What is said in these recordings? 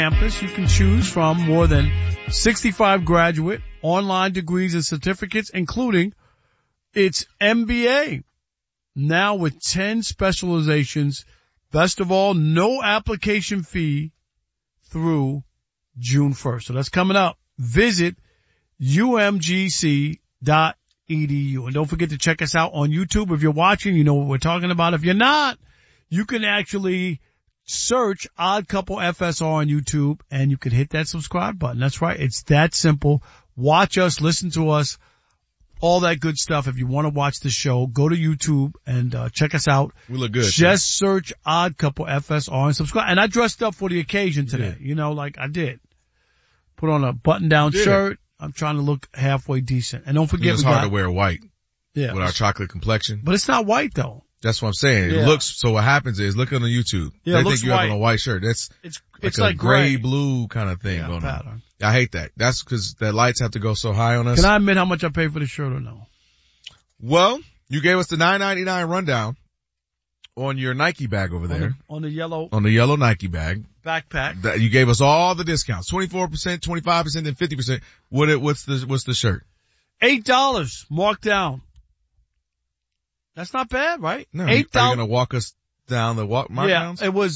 campus. You can choose from more than 65 graduate online degrees and certificates, including its MBA. Now with 10 specializations. Best of all, no application fee through June 1st. So that's coming up. Visit umgc.edu. And don't forget to check us out on YouTube. If you're watching, you know what we're talking about. If you're not, you can actually search Odd Couple FSR on YouTube and you can hit that subscribe button. That's right. It's that simple. Watch us, listen to us, all that good stuff. If you want to watch the show, go to YouTube and check us out. We look good. Just search Odd Couple FSR and subscribe. And I dressed up for the occasion today. You know, like I did. Put on a button-down shirt. I'm trying to look halfway decent. And don't forget, it's hard to wear white. Yeah. With our chocolate complexion. But it's not white though. That's what I'm saying. It looks, so what happens is, look on the YouTube. Yeah, they it looks think you white. have on a white shirt. It's like gray gray. blue kind of thing going pattern. on. I hate that. That's because the lights have to go so high on us. Can I admit how much I paid for the shirt or no? Well, you gave us the $9.99 rundown on your Nike bag over there. On the yellow Nike bag. backpack. You gave us all the discounts. 24%, 25%, and 50%. What's the shirt? $8 marked down. That's not bad, right? No. $8. Are you gonna walk us down the markdowns? Yeah, it was,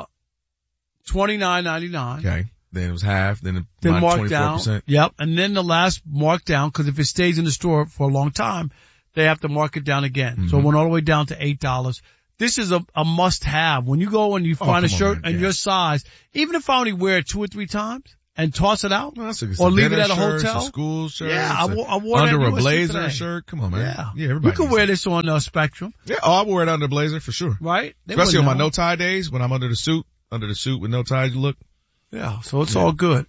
$29.99. Okay. Then it was half, then marked 24%. down. Yep. And then the last markdown, cause if it stays in the store for a long time, they have to mark it down again. Mm-hmm. So it went all the way down to $8. This is a must have. When you go and you find a shirt in your size, even if I only wear it 2 or 3 times and toss it out or leave it at a hotel. A school shirt. Yeah, I wore under that a blazer shirt. Come on, man. Yeah, everybody. You can wear this on Spectrum. Yeah, I wear it under a blazer for sure. Right? Especially on my no tie days when I'm under the suit with no ties. You look. Yeah, so it's all good.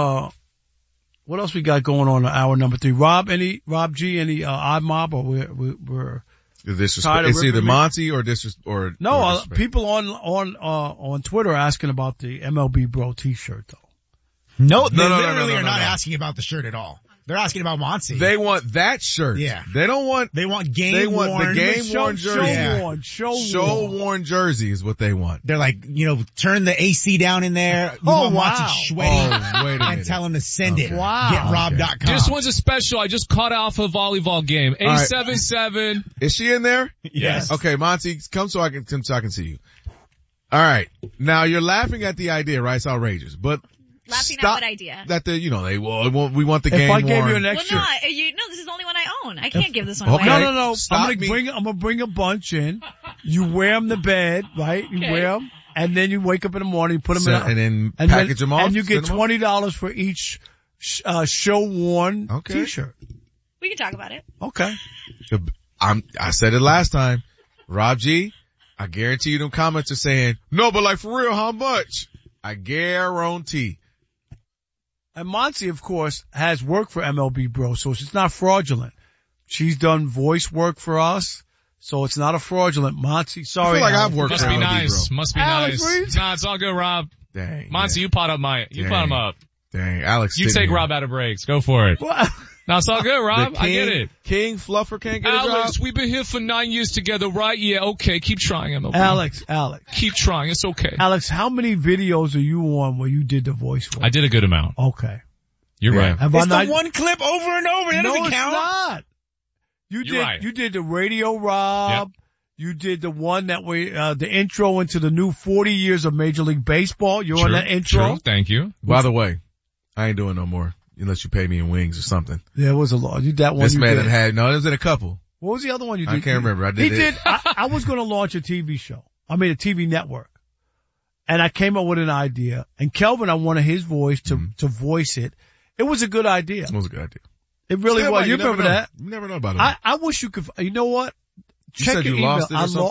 What else we got going on in hour number 3? Rob G, any odd mob, or we're disrespect? It's either Monty or disrespect. No, people on Twitter are asking about the MLB Bro T-shirt though. No, they literally are not asking about the shirt at all. They're asking about Monty. They want that shirt. Yeah. They want the game worn jersey. Show worn jersey is what they want. They're like, turn the AC down in there. You want Monty sweaty. Wait a minute. And tell him to send it. Wow. GetRob.com. This one's a special. I just caught off a volleyball game. 877. Is she in there? Yes. Okay, Monty, come so I can see you. All right. Now you're laughing at the idea, right? It's outrageous, but laughing at what idea? That we want the game. If I gave worn. you an extra. Well, no, this is the only one I own. I can't give this one away. No. I'm gonna bring a bunch in. You wear them to bed, right? You wear them, and then you wake up in the morning, put them in, and then package them off, and you get $20 for each show worn T-shirt. We can talk about it. Okay. I said it last time, Rob G. I guarantee you them comments are saying no, but like for real, how much? I guarantee. And Monty, of course, has worked for MLB Bro, so it's not fraudulent. She's done voice work for us, so it's not a fraudulent. Monty, sorry. I feel like I've worked for MLB Bro. Must be nice. Nah, it's all good, Rob. Dang. Monty, you pot him up. Dang, Alex. You take Rob out of breaks. Go for it. What? No, it's all good, Rob. I get it. King Fluffer can't get Alex, a job. we've been here for 9 years together, right? Yeah, okay. Keep trying, MLB. Alex. Keep trying. It's okay. Alex, how many videos are you on where you did the voice work? I did a good amount. Okay. You're right. It's the one clip over and over. That doesn't count. Not. You're right. You did the Radio Rob. Yep. You did the one that the intro into the new 40 years of Major League Baseball. You're on that intro. True. Thank you. By the way, I ain't doing no more unless you pay me in wings or something. Yeah, it was a lot. That one. This man had there was in a couple. What was the other one you did? I can't remember. I was going to launch a TV show. I mean, a TV network. And I came up with an idea. And Kelvin, I wanted his voice to voice it. It was a good idea. It was a good idea. It really was. You remember that? You never know about it. I wish you could. You know what? Check your email.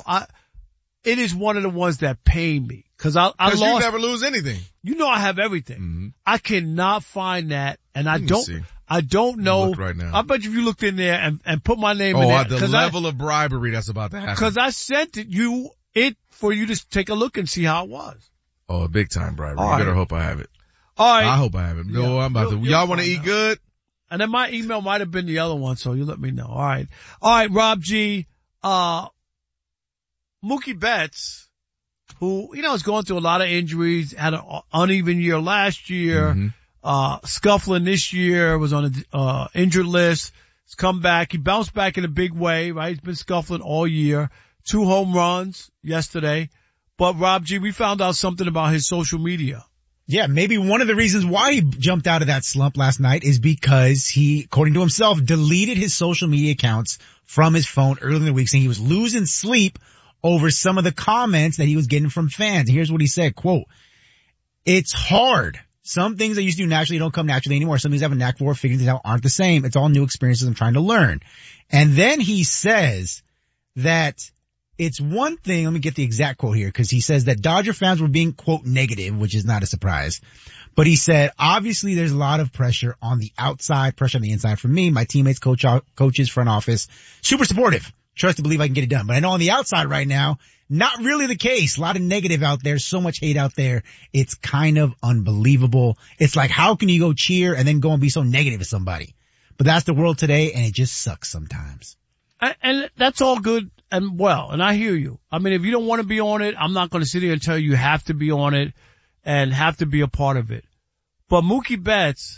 It is one of the ones that pain me. Cause I lost. You never lose anything. You know I have everything. Mm-hmm. I cannot find that, and I don't know. Look right now. I bet if you looked in there and put my name in there. The level of bribery that's about to happen. Cause I sent it for you to take a look and see how it was. Oh, big time bribery. All you better hope I have it. All right. I hope I have it. No, I'm about to. Y'all want to eat good? And then my email might have been the other one, so you let me know. All right, Rob G. Mookie Betts who, is going through a lot of injuries, had an uneven year last year, scuffling this year, was on a injured list. He's come back. He bounced back in a big way, right? He's been scuffling all year. 2 home runs yesterday. But Rob G, we found out something about his social media. Yeah, maybe one of the reasons why he jumped out of that slump last night is because he, according to himself, deleted his social media accounts from his phone early in the week, saying he was losing sleep over some of the comments that he was getting from fans. And here's what he said, quote, "It's hard. Some things I used to do naturally don't come naturally anymore. Some things I have a knack for, figuring things out aren't the same. It's all new experiences I'm trying to learn." And then he says that it's one thing, let me get the exact quote here, because he says that Dodger fans were being, quote, negative, which is not a surprise. But he said, obviously there's a lot of pressure on the outside, pressure on the inside from me, my teammates, coaches, front office, super supportive. Trust to believe I can get it done. But I know on the outside right now, not really the case. A lot of negative out there, so much hate out there. It's kind of unbelievable. It's like, how can you go cheer and then go and be so negative to somebody? But that's the world today, and it just sucks sometimes. And that's all good and well, and I hear you. I mean, if you don't want to be on it, I'm not going to sit here and tell you have to be on it and have to be a part of it. But Mookie Betts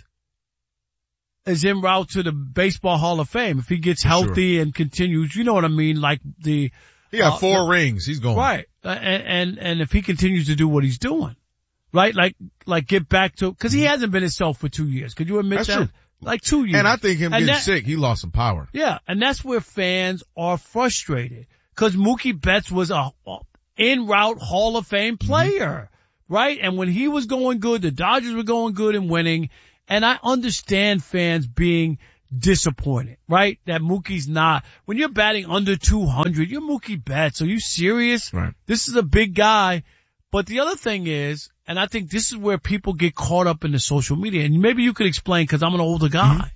is en route to the Baseball Hall of Fame if he gets healthy and continues. You know what I mean? Like he got 4 rings. He's going right, and if he continues to do what he's doing, right? Like get back to, because he hasn't been himself for 2 years. Could you admit that's that? True. Like 2 years. And I think him getting sick, he lost some power. Yeah, and that's where fans are frustrated. Because Mookie Betts was a en route Hall of Fame player, right? And when he was going good, the Dodgers were going good and winning. And I understand fans being disappointed, right? That Mookie's not. When you're batting under 200, you're Mookie Betts. Are you serious? Right. This is a big guy. But the other thing is, and I think this is where people get caught up in the social media, and maybe you could explain because I'm an older guy.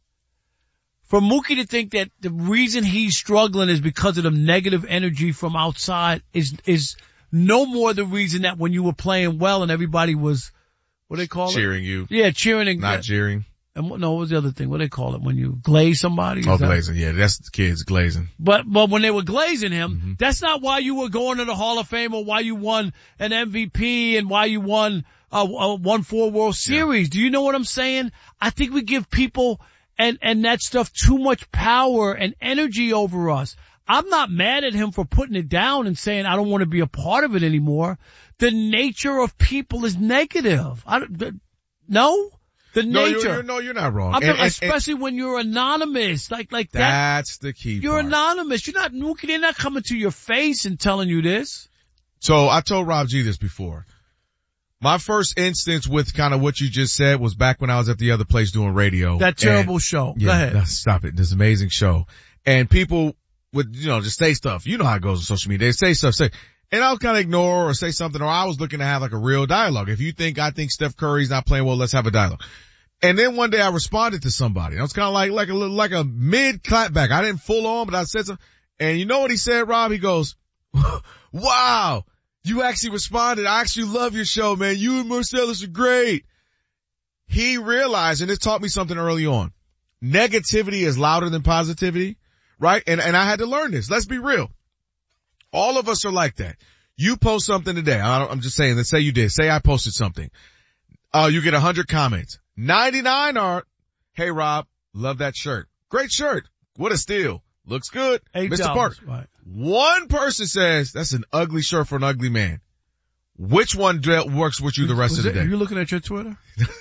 For Mookie to think that the reason he's struggling is because of the negative energy from outside is no more the reason that when you were playing well and everybody was, what do they call cheering you. Yeah, cheering and not cheering. And what was the other thing? What do they call it when you glaze somebody? Oh, glazing. Yeah, that's the kids glazing. But when they were glazing him, that's not why you were going to the Hall of Fame or why you won an MVP and why you won 4 World Series. Yeah. Do you know what I'm saying? I think we give people and that stuff too much power and energy over us. I'm not mad at him for putting it down and saying I don't want to be a part of it anymore. The nature of people is negative. No? The nature. No, you're not wrong. Especially when you're anonymous, like that. That's the key You're part. anonymous. You're not, Mookie, they're not coming to your face and telling you this. So I told Rob G this before. My first instance with kind of what you just said was back when I was at the other place doing radio. That terrible show. Yeah, go ahead. Stop it. This amazing show. And people would, just say stuff. You know how it goes on social media. They say stuff, and I'll kind of ignore or say something, or I was looking to have like a real dialogue. If you think I think Steph Curry's not playing well, let's have a dialogue. And then one day I responded to somebody. I was kind of like a mid clapback. I didn't full on, but I said something. And you know what he said, Rob? He goes, "Wow, you actually responded. I actually love your show, man. You and Marcellus are great." He realized, and it taught me something early on. Negativity is louder than positivity, right? And I had to learn this. Let's be real. All of us are like that. You post something today. I'm just saying, let's say you did. Say I posted something. You get 100 comments. 99 are, "Hey Rob, love that shirt. Great shirt. What a steal. Looks good. Mr. Parker." Right. One person says, "That's an ugly shirt for an ugly man." Which one works with you the rest of the day? Are you looking at your Twitter?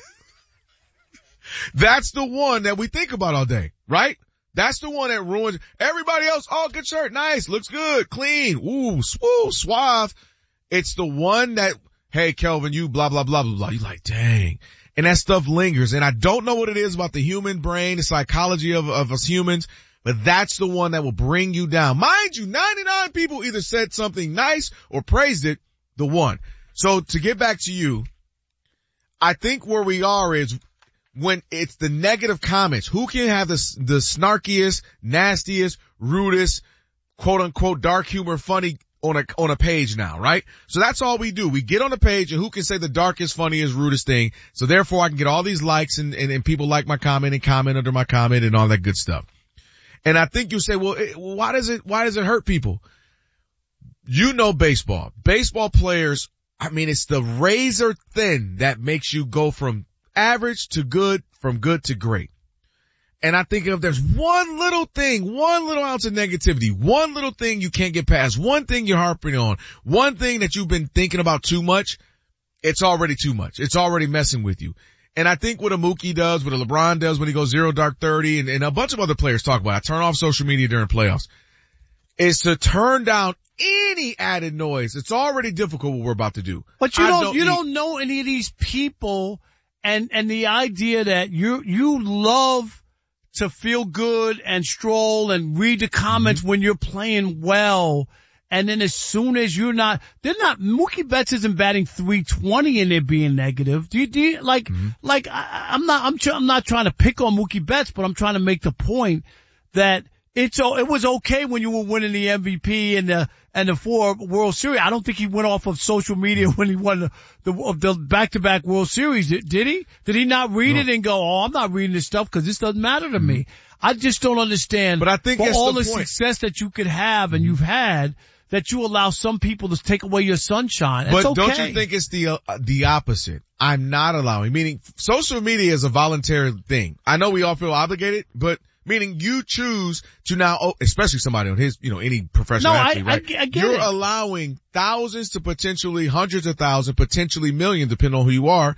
That's the one that we think about all day, right? That's the one that ruins everybody else. "Oh, good shirt. Nice. Looks good. Clean. Ooh, swoo, suave." It's the one that, "Hey, Kelvin, you blah, blah, blah, blah, blah." You're like, dang. And that stuff lingers. And I don't know what it is about the human brain, the psychology of us humans, but that's the one that will bring you down. Mind you, 99 people either said something nice or praised it, the one. So to get back to you, I think where we are is when it's the negative comments. Who can have the snarkiest, nastiest, rudest, quote unquote, dark humor, funny on a page now, right? So that's all we do. We get on the page and who can say the darkest, funniest, rudest thing. So therefore I can get all these likes and people like my comment and comment under my comment and all that good stuff. And I think you say, well, why does it hurt people? you know baseball. Baseball players, I mean, it's the razor thin that makes you go from average to good, from good to great. And I think if there's one little thing, one little ounce of negativity, one little thing you can't get past, one thing you're harping on, one thing that you've been thinking about too much, it's already too much. It's already messing with you. And I think what a Mookie does, what a LeBron does when he goes 0 dark 30, and a bunch of other players talk about, I turn off social media during playoffs, is to turn down any added noise. It's already difficult what we're about to do. But you don't know any of these people, and the idea that you love to feel good and stroll and read the comments when you're playing well. And then as soon as Mookie Betts isn't batting .320 and they're being negative. I'm not trying to pick on Mookie Betts, but I'm trying to make the point that it was okay when you were winning the MVP and the 4 World Series. I don't think he went off of social media when he won the back-to-back World Series. Did he? Did he not read it and go, I'm not reading this stuff because this doesn't matter to me. I just don't understand. But I think for it's all the the point. success that you could have and you've had, that you allow some people to take away your sunshine. It's but okay. Don't you think it's the opposite? I'm not allowing, meaning social media is a voluntary thing. I know we all feel obligated, but meaning you choose to now, especially somebody on his, any professional athlete, right? I get You're it. allowing thousands to potentially hundreds of thousands, potentially millions, depending on who you are,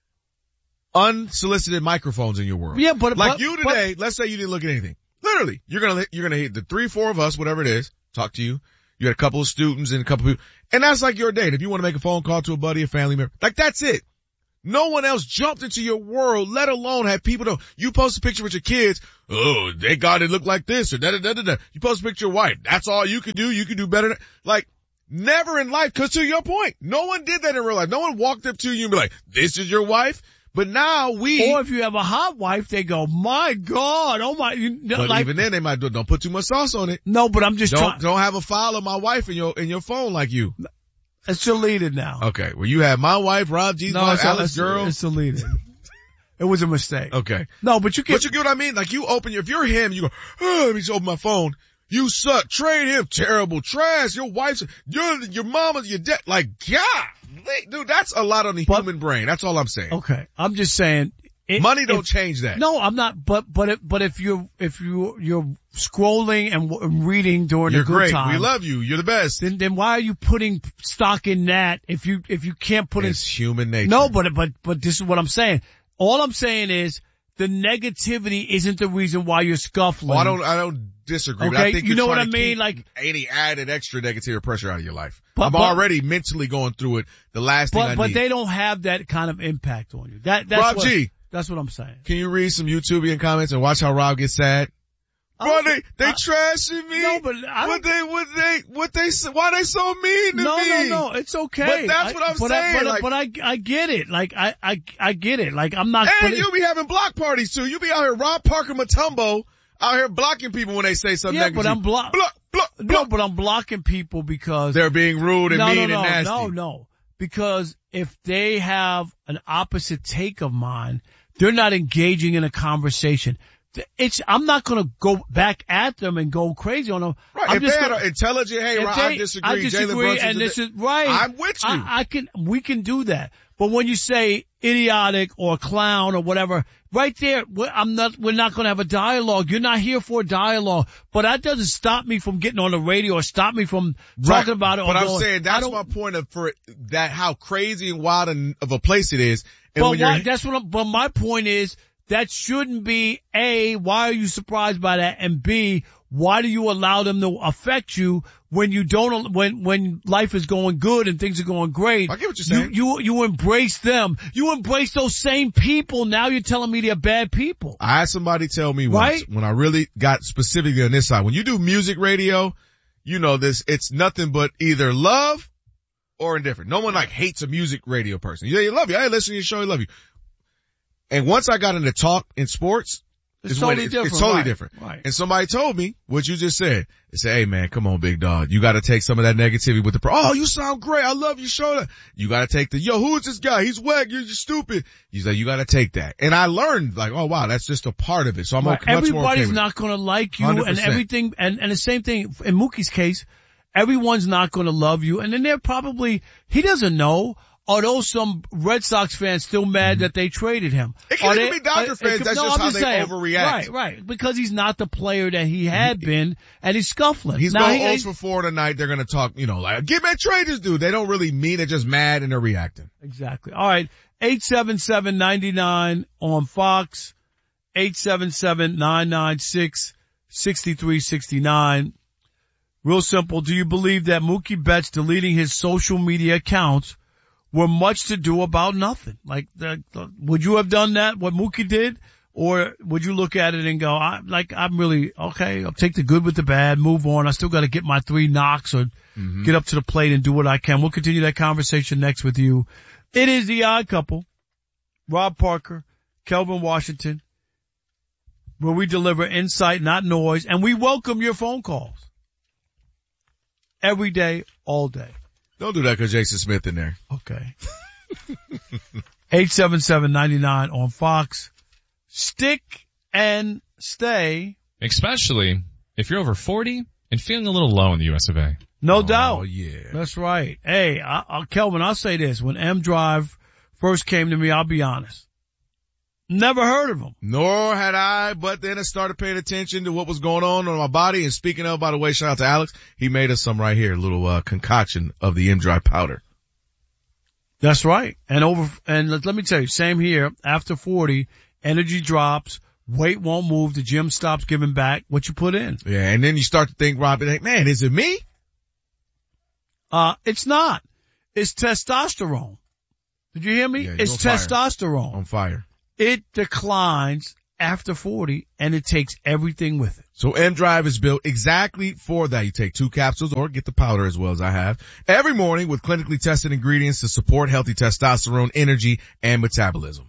unsolicited microphones in your world. Yeah, but you today, let's say you didn't look at anything. Literally, you're gonna hit the 3-4 of us, whatever it is, talk to you. You had a couple of students and a couple of people, and that's like your date. If you want to make a phone call to a buddy, a family member, like that's it. No one else jumped into your world, let alone have people you post a picture with your kids. Oh, they got it look like this or da-da-da-da-da. You post a picture of your wife. That's all you could do. You could do better. Like, never in life, cause to your point, no one did that in real life. No one walked up to you and be like, this is your wife. But now or if you have a hot wife, they go, my God, oh my, but even then they might don't put too much sauce on it. No, but I'm just don't have a file of my wife in your phone like you. It's deleted now. Okay. Well, you have my wife, Rob G's wife, Alex girl. It's deleted. It was a mistake. Okay. No, but you get what I mean? Like you if you're him, you go, let me just open my phone. You suck. Trade him. Terrible. Trash. Your wife's, your mama's, your dad. Like, God, dude, that's a lot on the human brain. That's all I'm saying. Okay. I'm just saying. Money don't change that. No, I'm not, but if you're scrolling and reading during you're the good great. time. We love you. You're the best. Then why are you putting stock in that if you can't put it's human nature. No, but this is what I'm saying. All I'm saying is the negativity isn't the reason why you're scuffling. I don't disagree. Okay, But I think you know what I to mean? Like any added extra negative pressure out of your life. I'm already mentally going through it. The last thing I need. But they don't have that kind of impact on you. That's Rob G. That's what I'm saying. Can you read some YouTubian comments and watch how Rob gets sad? Bro, they trashing me. No, but why they so mean to me? No, it's okay. But that's what I'm saying. But I get it. Like, I get it. Like, I'm not. And you'll be having block parties too. You'll be out here, Rob Parker Matumbo, out here blocking people when they say something negative. But I'm block. No, but I'm blocking people because they're being rude and mean and nasty. No. Because if they have an opposite take of mine, they're not engaging in a conversation. I'm not going to go back at them and go crazy on them. Right. If they had an intelligent, hey, Rob, I disagree. Jalen Brunson, and this is right. I'm with you. We can do that. But when you say idiotic or clown or whatever, right there, we're not going to have a dialogue. You're not here for a dialogue. But that doesn't stop me from getting on the radio or stop me from talking about it. But I'm saying that's my point how crazy and wild of a place it is. And but my point is, that shouldn't be A, why are you surprised by that? And B, why do you allow them to affect you when when life is going good and things are going great? I get what you're saying. You embrace them. You embrace those same people. Now you're telling me they're bad people. I had somebody tell me once, when I really got specifically on this side, when you do music radio, you know this, it's nothing but either love or indifferent. No one hates a music radio person. Yeah, you love you. Hey, listen to your show, you love you. And once I got into talk in sports, it's totally different. Right. And somebody told me what you just said. They said, hey man, come on big dog. You gotta take some of that negativity with oh, you sound great. I love your show. You gotta take who is this guy? He's whack. You're just stupid. He's like, you gotta take that. And I learned oh wow, that's just a part of it. So I'm much more okay Everybody's with not gonna like you 100%. and everything. And the same thing in Mookie's case. everyone's not going to love you. And then he doesn't know. Are those some Red Sox fans still mad that they traded him? It can't even be Dodger fans. That's just how they overreact. Right. Because he's not the player that he had been, and he's scuffling. He's going 0 for 4 tonight. They're going to talk, like, get me a trade this dude. They don't really mean it, just mad and they're reacting. Exactly. All right. 877-99 on Fox. 877-996-6369. Real simple. Do you believe that Mookie Betts deleting his social media accounts were much to do about nothing? Like, would you have done that, what Mookie did? Or would you look at it and go, I'm really, okay, I'll take the good with the bad, move on. I still got to get my 3 knocks or get up to the plate and do what I can. We'll continue that conversation next with you. It is The Odd Couple. Rob Parker, Kelvin Washington, where we deliver insight, not noise, and we welcome your phone calls. Every day, all day. Don't do that because Jason Smith in there. Okay. 877-99 on Fox. Stick and stay. Especially if you're over 40 and feeling a little low in the US of A. No doubt. Oh, yeah. That's right. Hey, Kelvin, I'll say this. When M Drive first came to me, I'll be honest. Never heard of him. Nor had I, but then I started paying attention to what was going on my body. And speaking of, by the way, shout out to Alex. He made us some right here, a little concoction of the M-Dry powder. That's right. And let me tell you, same here. After 40, energy drops, weight won't move, the gym stops giving back what you put in. Yeah, and then you start to think, Rob, man, is it me? It's not. It's testosterone. Did you hear me? Yeah, it's testosterone. On fire. It declines after 40 and it takes everything with it. So M-Drive is built exactly for that. You take 2 capsules or get the powder as well as I have every morning with clinically tested ingredients to support healthy testosterone, energy, and metabolism.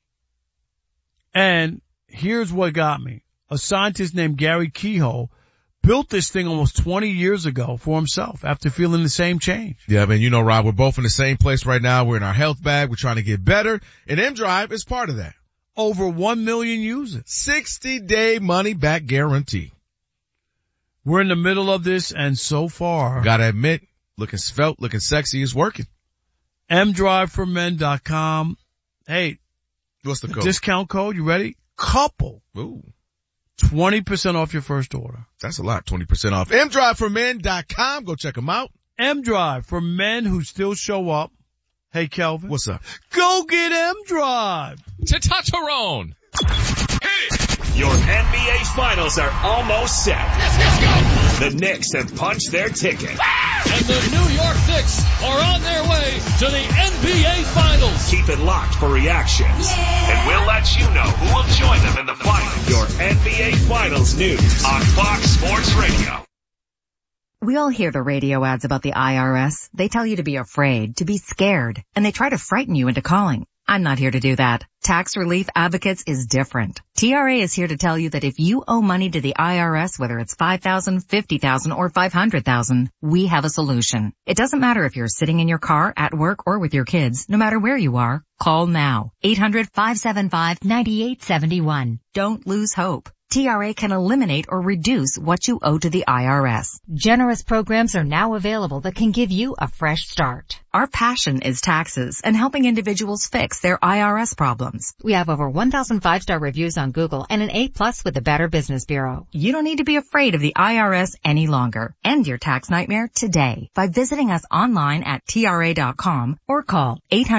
And here's what got me. A scientist named Gary Kehoe built this thing almost 20 years ago for himself after feeling the same change. Yeah, man, Rob, we're both in the same place right now. We're in our health bag. We're trying to get better. And M-Drive is part of that. Over 1 million users. 60-day money-back guarantee. We're in the middle of this, and so far, gotta admit, looking svelte, looking sexy is working. mdriveformen.com. Hey, what's the code? Discount code, you ready? Couple. Ooh. 20% off your first order. That's a lot, 20% off. mdriveformen.com. Go check them out. M-Drive for men who still show up. Hey, Kelvin. What's up? Go get M-Drive. Tatatarone. Your NBA Finals are almost set. Let's go. The Knicks have punched their ticket. And the New York Knicks are on their way to the NBA Finals. Keep it locked for reactions. And we'll let you know who will join them in the finals. Your NBA Finals news on Fox Sports Radio. We all hear the radio ads about the IRS. They tell you to be afraid, to be scared, and they try to frighten you into calling. I'm not here to do that. Tax Relief Advocates is different. TRA is here to tell you that if you owe money to the IRS, whether it's $5,000, $50,000, or $500,000, we have a solution. It doesn't matter if you're sitting in your car, at work, or with your kids. No matter where you are, call now. 800-575-9871. Don't lose hope. TRA can eliminate or reduce what you owe to the IRS. Generous programs are now available that can give you a fresh start. Our passion is taxes and helping individuals fix their IRS problems. We have over 1,000 5-star reviews on Google and an A+ with the Better Business Bureau. You don't need to be afraid of the IRS any longer. End your tax nightmare today by visiting us online at TRA.com or call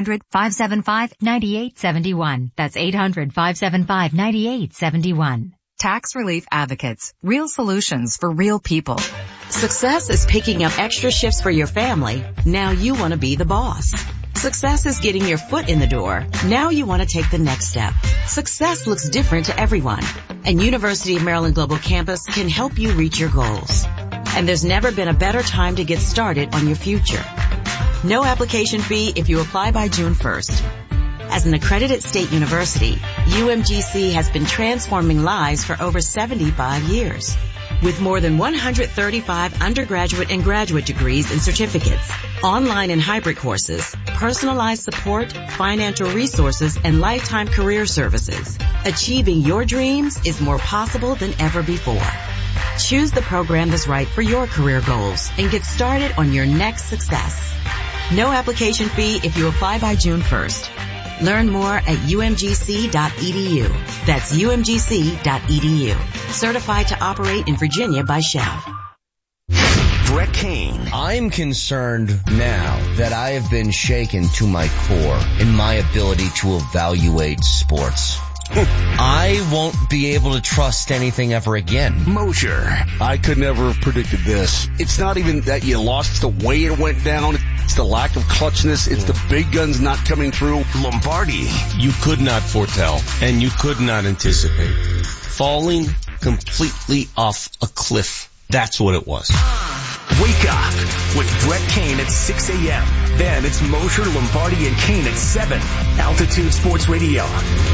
800-575-9871. That's 800-575-9871. Tax Relief Advocates. Real solutions for real people. Success is picking up extra shifts for your family. Now you want to be the boss. Success is getting your foot in the door. Now you want to take the next step. Success looks different to everyone, and University of Maryland Global Campus can help you reach your goals. And there's never been a better time to get started on your future. No application fee if you apply by June 1st. As an accredited state university, UMGC has been transforming lives for over 75 years. With more than 135 undergraduate and graduate degrees and certificates, online and hybrid courses, personalized support, financial resources, and lifetime career services, achieving your dreams is more possible than ever before. Choose the program that's right for your career goals and get started on your next success. No application fee if you apply by June 1st. Learn more at umgc.edu. That's umgc.edu. Certified to operate in Virginia by Shell. Brett Kane. I'm concerned now that I have been shaken to my core in my ability to evaluate sports. I won't be able to trust anything ever again. Mosher. I could never have predicted this. It's not even that you lost, it's the way it went down. It's the lack of clutchness. It's the big guns not coming through. Lombardi. You could not foretell, and you could not anticipate. Falling completely off a cliff. That's what it was. Wake up with Brett Kane at 6 a.m. Then it's Mosher, Lombardi, and Kane at 7. Altitude Sports Radio,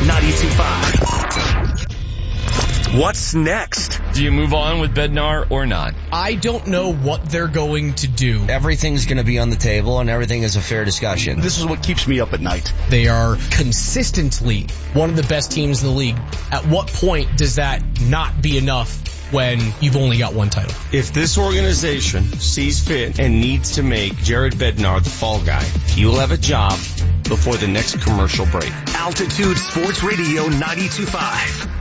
92.5. What's next? Do you move on with Bednar or not? I don't know what they're going to do. Everything's going to be on the table and everything is a fair discussion. This is what keeps me up at night. They are consistently one of the best teams in the league. At what point does that not be enough when you've only got one title? If this organization sees fit and needs to make Jared Bednar the fall guy, he will have a job before the next commercial break. Altitude Sports Radio 92.5.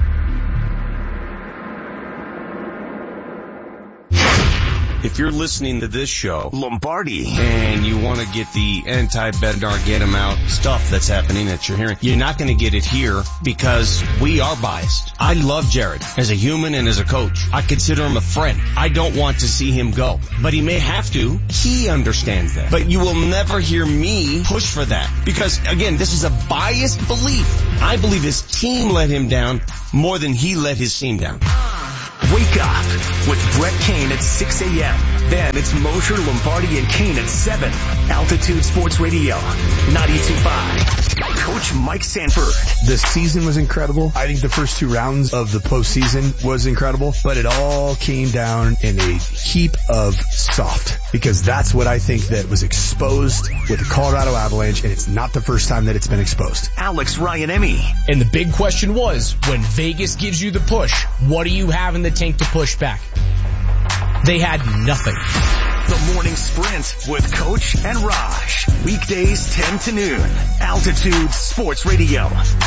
If you're listening to this show, Lombardi, and you want to get the anti-Bednar, get him out stuff that's happening that you're hearing, you're not going to get it here because we are biased. I love Jared as a human and as a coach. I consider him a friend. I don't want to see him go, but he may have to. He understands that. But you will never hear me push for that because, again, this is a biased belief. I believe his team let him down more than he let his team down. Wake up with Brett Kane at 6 a.m. Then it's Mosher, Lombardi, and Kane at 7. Altitude Sports Radio, 92.5. Coach Mike Sanford. The season was incredible. I think the first 2 rounds of the postseason was incredible, but it all came down in a heap of soft because that's what I think that was exposed with the Colorado Avalanche, and it's not the first time that it's been exposed. Alex Ryan-Emmy. And the big question was, when Vegas gives you the push, what do you have in the tank to push back? They had nothing. The Morning Sprint with Coach and Raj. Weekdays 10 to noon. Altitude Sports Radio,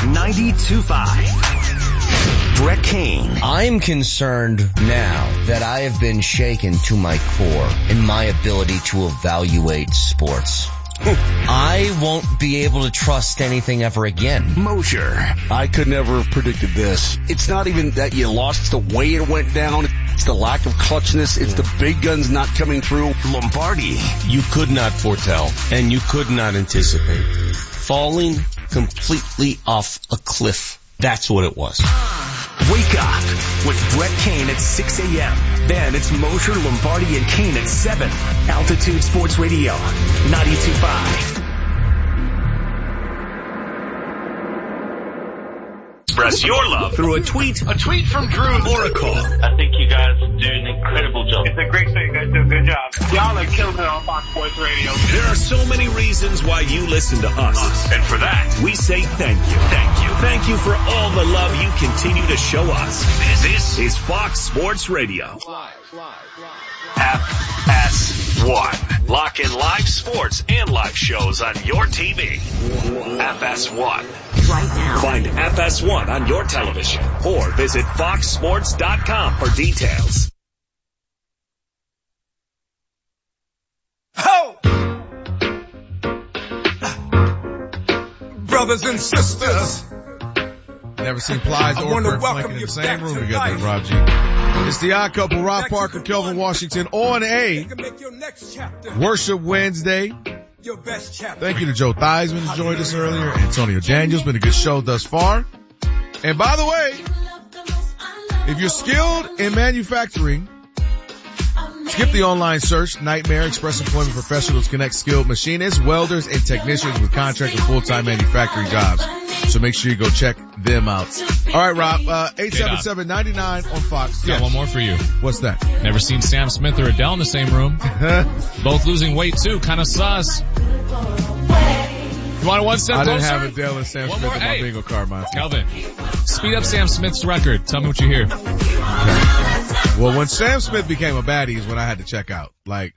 92.5. Brett Kane. I'm concerned now that I have been shaken to my core in my ability to evaluate sports. I won't be able to trust anything ever again. Mosher. I could never have predicted this. It's not even that you lost, it's the way it went down. It's the lack of clutchness. It's the big guns not coming through. Lombardi. You could not foretell, and you could not anticipate. Falling completely off a cliff. That's what it was. Wake up with Brett Kane at 6 a.m. Then it's Mosher, Lombardi, and Kane at 7. Altitude Sports Radio, 92.5. Express your love through a tweet from Drew, or a call. I think you guys do an incredible job. It's a great show. You guys do a good job. Y'all are killing it on Fox Sports Radio. There are so many reasons why you listen to us. And for that, we say thank you. Thank you. Thank you for all the love you continue to show us. This is Fox Sports Radio. FS1. Lock in live sports and live shows on your TV. FS1. Right now. Find FS1 on your television or visit foxsports.com for details. Ho! Brothers and sisters. Never seen Plies or Burt Flank in the same room together, Rob G. It's the odd couple, Rob Parker, Kelvin Washington, on a Worship Wednesday. Thank you to Joe Theismann who joined us earlier. Antonio Daniels, been a good show thus far. And by the way, if you're skilled in manufacturing, skip the online search. Nightmare Express Employment Professionals connect skilled machinists, welders, and technicians with contract and full-time manufacturing jobs. So make sure you go check them out. All right, Rob, 877-99 on Fox. Got one more for you. What's that? Never seen Sam Smith or Adele in the same room. Both losing weight too, kind of sus. You want one step closer? I didn't have Adele and Sam Smith on my bingo card, Monty. Kelvin, speed up Sam Smith's record. Tell me what you hear. Well, when Sam Smith became a baddie is when I had to check out. Like,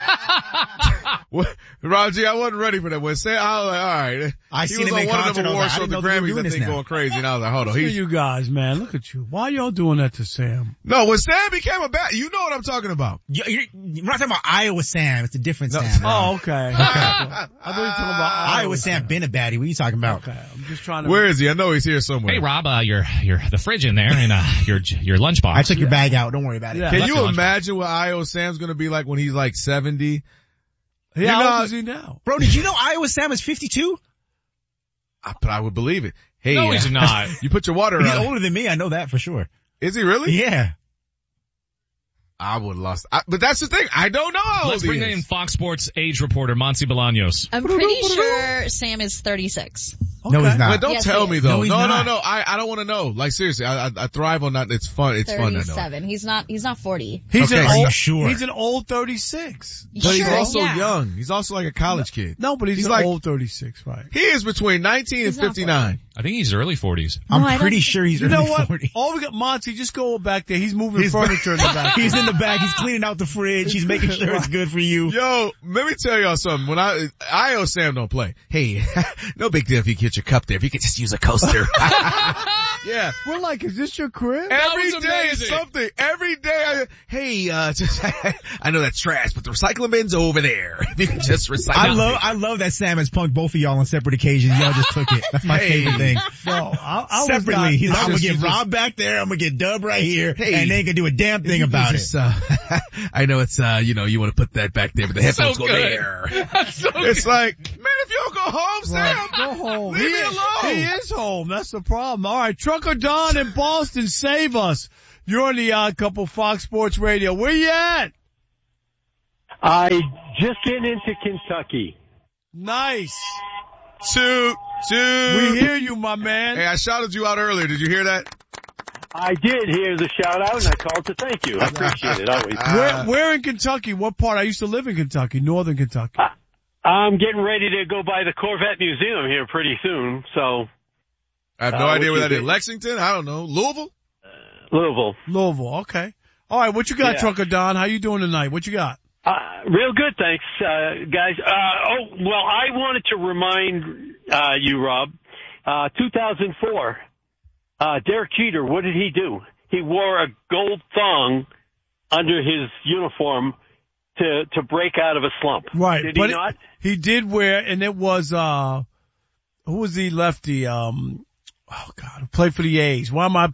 Raji, I wasn't ready for that. When Sam, I was like, all right. He was on one of them awards shows, the Grammys, I think, going crazy. And I was like, hold on. Look at you guys, man. Look at you. Why y'all doing that to Sam? No, when Sam became a baddie, you know what I'm talking about. We're not talking about Iowa Sam. It's a different Sam. Oh, okay. I thought you were talking about Iowa Sam been a baddie. What are you talking about? Okay. I'm just trying to. Where is he? I know he's here somewhere. Hey, Rob, you're the fridge in there and, your lunchbox. I took your bag out. Don't worry about it. Yeah. Can you imagine what Iowa Sam's gonna be like when he's like 70? How old is he now? Bro, did you know Iowa Sam is 52? But I would believe it. Hey, no, he's not. You put your water He's on. older than me. I know that for sure. Is he really? Yeah. I would have lost. But that's the thing. I don't know how old Let's bring he is. in Fox Sports age reporter Monty Bolaños. I'm pretty sure Sam is 36. Okay. No, he's not. But don't Yes, tell he me is. though. No, he's No. not. I don't want to know. Like seriously, I thrive on that. It's fun. It's fun to know. 37. He's not 40. He's Okay, an are old, you sure? He's an old 36. But he's Sure, also yeah. young. He's also like a college kid. No, but he's an like, old 36, right? He is between 19 and He's not 59. I think he's early 40s. I'm No, I don't pretty think- sure he's You know early what? 40. All we got, Monty, just go back there. He's moving furniture in the back. He's in the back. He's cleaning out the fridge. He's making sure it's good for you. Yo, let me tell y'all something. When Io Sam don't play. Hey, no big deal if you get your cup there. If you could just use a coaster. Yeah. We're like, is this your crib? Every was day is amazing. something. Every day, I know that's trash, but the recycling bin's over there. If you can just recycle I love that Sam has punked both of y'all on separate occasions. Y'all just took it. That's my favorite thing. No, I Separately, he's like, I'm gonna just- get Rob back there. I'm gonna get Dub right here, Hey. and they ain't gonna do a damn thing about it. I know it's, you want to put that back there, but the headphones So go good. there. So It's like, man, if you don't go home, Sam, Right, go home. leave me alone. He is home. That's the problem. All right, Trucker Don in Boston, save us. You're on the Odd Couple, Fox Sports Radio. Where you at? I just getting into Kentucky. Nice. Toot, toot. We hear you, my man. Hey, I shouted you out earlier. Did you hear that? I did hear the shout out and I called to thank you. I appreciate it always. Where in Kentucky? What part? I used to live in Kentucky, northern Kentucky. I'm getting ready to go by the Corvette Museum here pretty soon, so. I have no idea where what that you is. think? Lexington? I don't know. Louisville? Louisville. Okay. All right, what you got, Yeah. Trucker Don? How you doing tonight? What you got? Real good, thanks, guys. Well, I wanted to remind, you, Rob, 2004, Derek Jeter, what did he do? He wore a gold thong under his uniform to break out of a slump. Right. Did but he not? He did wear, and it was, who was the lefty? Who played for the A's?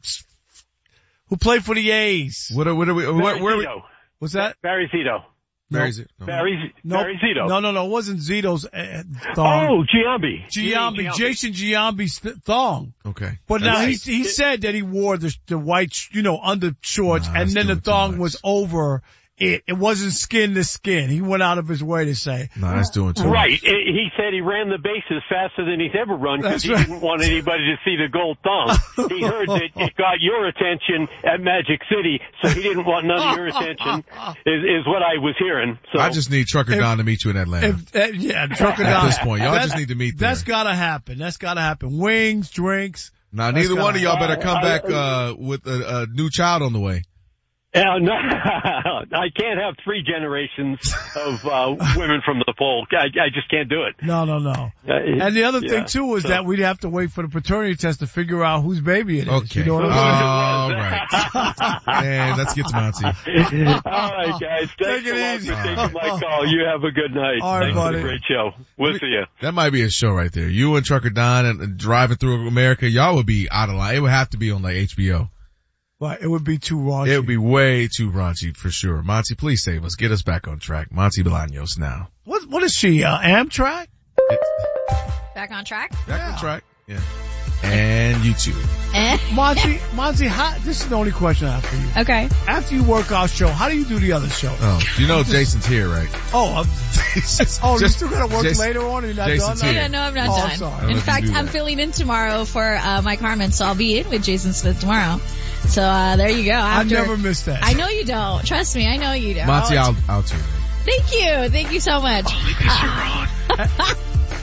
Who played for the A's? Where are we? Zito. What's that? Barry Zito. Barry Zito. No. Barry Zito. No, it wasn't Zito's thong. Oh, Giambi. Jason Giambi's thong. Okay. But now Right. he said that he wore the white, under shorts, and then the thong was over it. It wasn't skin to skin. He went out of his way to say. No, that's doing too Right. much. He said he ran the bases faster than he's ever run because That's he right. didn't want anybody to see the gold thong. He heard that it got your attention at Magic City, so he didn't want none of your attention, is what I was hearing. So I just need Trucker Don to meet you in Atlanta. Trucker Don. At this point, y'all just need to meet there. That's gotta happen. Wings, drinks. Now, That's neither one of y'all better come I- back with a new child on the way. No, I can't have 3 generations of women from the fold. I just can't do it. No. And the other thing too is so- that we'd have to wait for the paternity test to figure out whose baby it is. Okay. You know what I'm All right. And let's get to Monty. All right, guys. Thanks Take it a lot easy. for taking my call. You have a good night. All right, Thanks for buddy. the great show. We'll see you. That might be a show right there. You and Trucker Don and driving through America, y'all would be out of line. It would have to be on like HBO. Right, it would be too raunchy. It would be way too raunchy for sure. Monty, please save us. Get us back on track. Monty Bolaños now. What is she? Amtrak? Back on track? Back on track. Yeah. And YouTube. Monty, this is the only question I have for you. Okay. After you work our show, how do you do the other show? Oh, you know Jason's here, right? You still gotta work Jason- later on? Or you're not Jason's done? here. No, I'm not Oh, done. I'm sorry. I don't know In if you fact, do I'm that. filling in tomorrow for Mike Harmon, so I'll be in with Jason Smith tomorrow. So there you go. I After, never miss that. I know you don't. Trust me, I know you don't. Monty, I'll tune in. Thank you so much.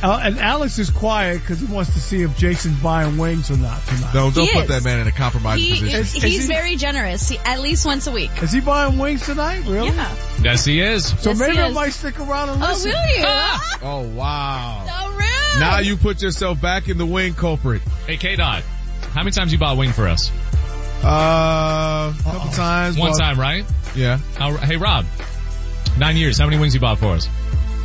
And Alex is quiet because he wants to see if Jason's buying wings or not tonight. No, don't put that man in a compromising position. He's very generous. At least once a week. Is he buying wings tonight? Really? Yeah. Yes, he is. So maybe I might stick around and listen. Oh, will you? Oh, wow. So rude. Now you put yourself back in the wing culprit. Hey, K-Dot, how many times you bought a wing for us? A couple times. One time, right? Yeah. Hey, Rob, 9 years. How many wings you bought for us?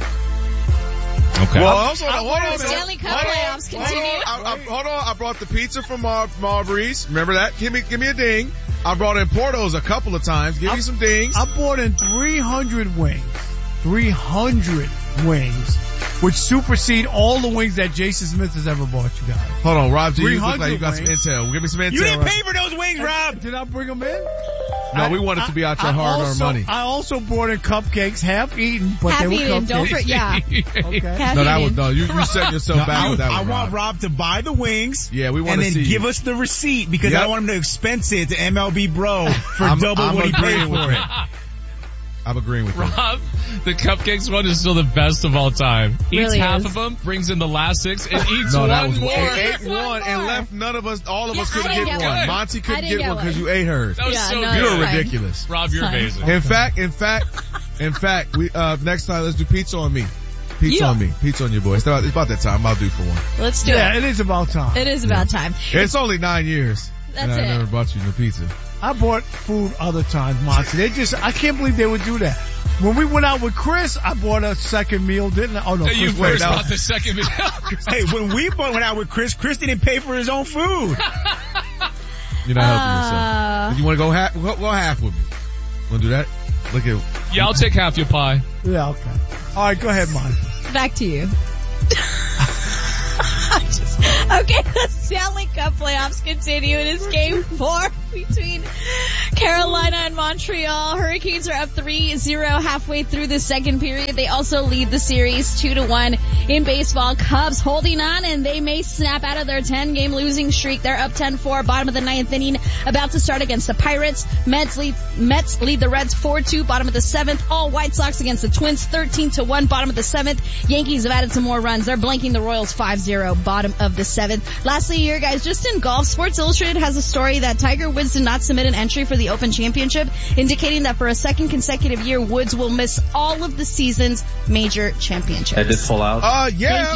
Okay. Well, also, hold on. Stanley Cup playoffs continue. Hold on. I brought the pizza from Marbury's. Remember that? Give me a ding. I brought in Porto's a couple of times. Give me some dings. I bought in 300 wings. 300 wings, which supersede all the wings that Jason Smith has ever bought you guys. Hold on, Rob G, you look like you got some intel. Give me some intel. You didn't pay for those wings, Rob. Did I bring them in? No, we wanted to be out your hard-earned money. I also brought in cupcakes, half eaten, but they were cupcakes. Don't forget, Okay. You set yourself back with that one. I want Rob to buy the wings. Yeah, we want to see. And then give us the receipt because I don't want him to expense it to MLB Bro for double what he paid for it. I'm agreeing with you. Rob, the cupcakes one is still the best of all time. Eats really half is. of them, brings in the last 6, and eats one more. Ate one and left all of us couldn't get one. Monty couldn't get one because you ate hers. That was so good. You're ridiculous. Rob, you're amazing. In fact, we, next time let's do pizza on me. Pizza on me. Pizza on your boy. It's about that time. I'll do for one. Let's do it. Yeah, it is about time. It is about time. It's only 9 years. That's and it. I never bought you no pizza. I bought food other times, Monty. I can't believe they would do that. When we went out with Chris, I bought a second meal, didn't I? Oh no, you first bought the second meal. Hey, when we went out with Chris didn't pay for his own food. You're not helping yourself. You want to go half with me? Want to do that? Look at. Yeah, I'll take half your pie. Yeah, okay. All right, go ahead, Monty. Back to you. Okay, the Stanley Cup playoffs continue. It is game 4 between Carolina and Montreal. Hurricanes are up 3-0 halfway through the second period. They also lead the series 2-1 in baseball. Cubs holding on, and they may snap out of their 10-game losing streak. They're up 10-4, bottom of the 9th inning, about to start against the Pirates. Mets lead the Reds 4-2, bottom of the 7th. All White Sox against the Twins 13-1, bottom of the 7th. Yankees have added some more runs. They're blanking the Royals 5-0, bottom of the 7th. Lastly here, guys, just in golf, Sports Illustrated has a story that Tiger Woods did not submit an entry for the Open Championship, indicating that for a second consecutive year, Woods will miss all of the season's major championships. I did pull out. Yeah.